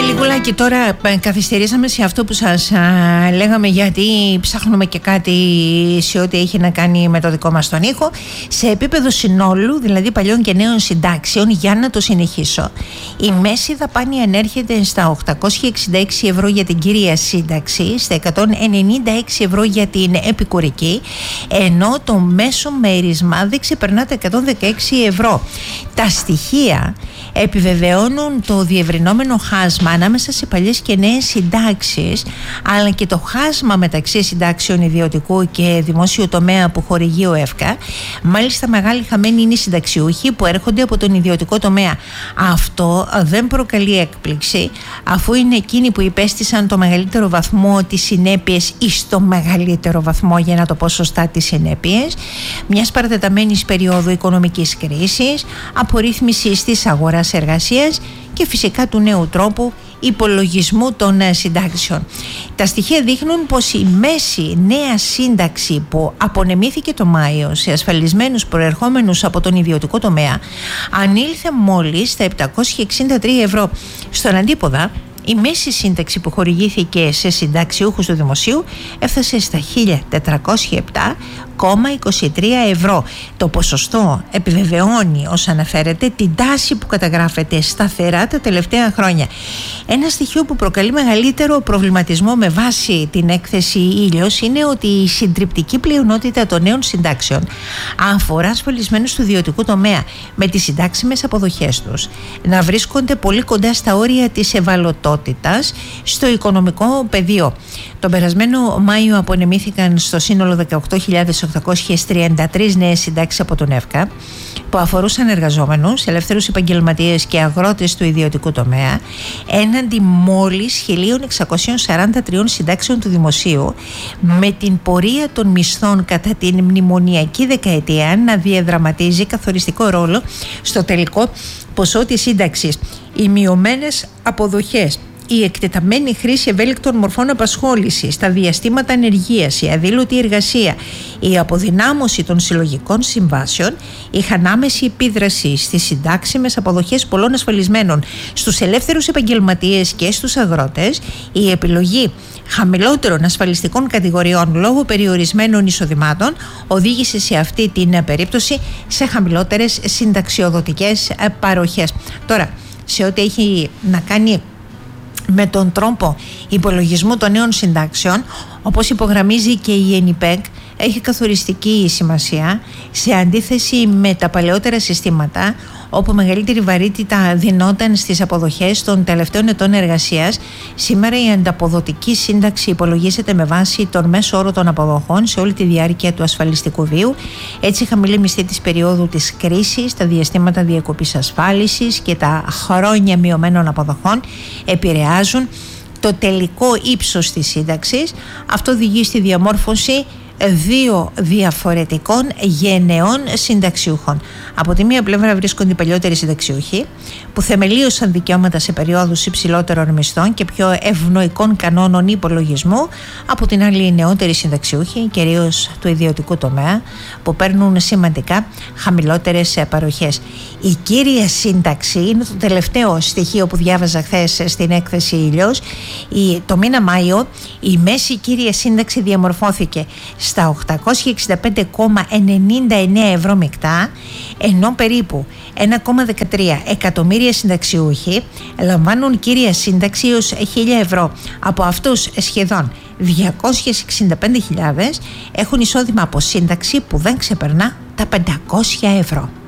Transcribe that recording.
Λιγουλάκι τώρα καθυστερήσαμε σε αυτό που σας λέγαμε, γιατί ψάχνουμε και κάτι σε ό,τι έχει να κάνει με το δικό μας τον ήχο. Σε επίπεδο συνόλου, δηλαδή παλιών και νέων συντάξεων, για να το συνεχίσω, η μέση δαπάνη ανέρχεται στα 866 ευρώ για την κύρια σύνταξη, στα 196 ευρώ για την επικουρική, ενώ το μέσο μέρισμα δεν ξεπερνά τα 116 ευρώ. Τα στοιχεία επιβεβαιώνουν το διευρυνόμενο χάσμα ανάμεσα σε παλιές και νέες συντάξεις, αλλά και το χάσμα μεταξύ συντάξεων ιδιωτικού και δημόσιου τομέα που χορηγεί ο ΕΦΚΑ. Μάλιστα, μεγάλοι χαμένοι είναι οι συνταξιούχοι που έρχονται από τον ιδιωτικό τομέα. Αυτό δεν προκαλεί έκπληξη, αφού είναι εκείνοι που υπέστησαν το μεγαλύτερο βαθμό τις συνέπειες, ή στο μεγαλύτερο βαθμό, για να το πω σωστά, τις συνέπειες μιας παρατεταμένης περίοδου οικονομικής κρίσης, απορρίθμισης της αγοράς εργασίας και φυσικά του νέου τρόπου υπολογισμού των συντάξεων. Τα στοιχεία δείχνουν πως η μέση νέα σύνταξη που απονεμήθηκε το Μάιο σε ασφαλισμένους προερχόμενους από τον ιδιωτικό τομέα ανήλθε μόλις στα 763 ευρώ. Στον αντίποδα, η μέση σύνταξη που χορηγήθηκε σε συνταξιούχους του δημοσίου έφτασε στα 1.407,23 ευρώ. Το ποσοστό επιβεβαιώνει, ως αναφέρεται, την τάση που καταγράφεται σταθερά τα τελευταία χρόνια. Ένα στοιχείο που προκαλεί μεγαλύτερο προβληματισμό με βάση την έκθεση Ήλιος είναι ότι η συντριπτική πλειονότητα των νέων συντάξεων αφορά ασφαλισμένους του ιδιωτικού τομέα, με τις συντάξιμες αποδοχές τους να βρίσκονται πολύ κοντά στα όρια της ευαλωτότητας στο οικονομικό πεδίο. Τον περασμένο Μάιο απονεμήθηκαν στο σύνολο 18.833 νέες συντάξεις από τον ΕΦΚΑ, που αφορούσαν εργαζόμενους, ελεύθερους επαγγελματίες και αγρότες του ιδιωτικού τομέα, έναντι μόλις 1.643 συντάξεων του δημοσίου, με την πορεία των μισθών κατά την μνημονιακή δεκαετία να διαδραματίζει καθοριστικό ρόλο στο τελικό ποσό της σύνταξης. Οι μειωμένες αποδοχές, η εκτεταμένη χρήση ευέλικτων μορφών απασχόλησης, τα διαστήματα ανεργίας, η αδήλωτη εργασία, η αποδυνάμωση των συλλογικών συμβάσεων είχαν άμεση επίδραση στις συντάξιμες αποδοχές πολλών ασφαλισμένων. Στους ελεύθερους επαγγελματίες και στους αγρότες, η επιλογή χαμηλότερων ασφαλιστικών κατηγοριών λόγω περιορισμένων εισοδημάτων οδήγησε σε αυτή την περίπτωση σε χαμηλότερες συνταξιοδοτικές παροχές. Τώρα, σε ό,τι έχει να κάνει με τον τρόπο υπολογισμού των νέων συντάξεων, όπως υπογραμμίζει και η ΕΝΙΠΕΚ, έχει καθοριστική σημασία σε αντίθεση με τα παλαιότερα συστήματα, όπου μεγαλύτερη βαρύτητα δινόταν στις αποδοχές των τελευταίων ετών εργασίας. Σήμερα η ανταποδοτική σύνταξη υπολογίζεται με βάση τον μέσο όρο των αποδοχών σε όλη τη διάρκεια του ασφαλιστικού βίου. Έτσι, η χαμηλή μισθή της περίοδου της κρίσης, τα διαστήματα διακοπής ασφάλισης και τα χρόνια μειωμένων αποδοχών επηρεάζουν το τελικό ύψος της σύνταξης. Αυτό οδηγεί στη διαμόρφωση δύο διαφορετικών γενεών συνταξιούχων. Από τη μία πλευρά βρίσκονται οι παλιότεροι συνταξιούχοι που θεμελίωσαν δικαιώματα σε περιόδους υψηλότερων μισθών και πιο ευνοϊκών κανόνων υπολογισμού. Από την άλλη, οι νεότεροι συνταξιούχοι, κυρίως του ιδιωτικού τομέα, που παίρνουν σημαντικά χαμηλότερες παροχές. Η κύρια σύνταξη είναι το τελευταίο στοιχείο που διάβαζα χθες στην έκθεση Ήλιος. Το μήνα Μάιο η μέση κύρια σύνταξη διαμορφώθηκε στα 865,99 ευρώ μεικτά, ενώ περίπου 1,13 εκατομμύρια συνταξιούχοι λαμβάνουν κύρια σύνταξη έως 1.000 ευρώ. Από αυτούς σχεδόν 265.000 έχουν εισόδημα από σύνταξη που δεν ξεπερνά τα 500 ευρώ.